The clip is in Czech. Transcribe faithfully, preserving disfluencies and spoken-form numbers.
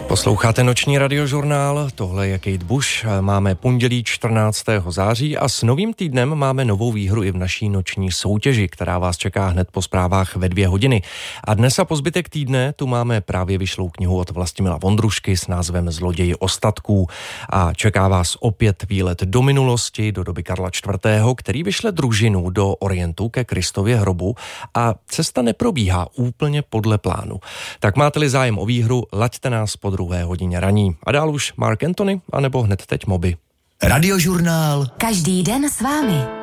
Posloucháte noční radiožurnál, tohle je Kate Bush, máme pondělí čtrnáctého září a s novým týdnem máme novou výhru i v naší noční soutěži, která vás čeká hned po zprávách ve dvě hodiny. A dnes a po zbytek týdne tu máme právě vyšlou knihu od Vlastimila Vondrušky s názvem Zloději ostatků a čeká vás opět výlet do minulosti, do doby Karla čtvrtého, který vyšle družinu do Orientu ke Kristově hrobu a cesta neprobíhá úplně podle plánu. Tak máte-li zájem o výhru, laďte nás po druhé hodině raní. A dál už Mark Anthony, anebo hned teď Moby. Radiožurnál. Každý den s vámi.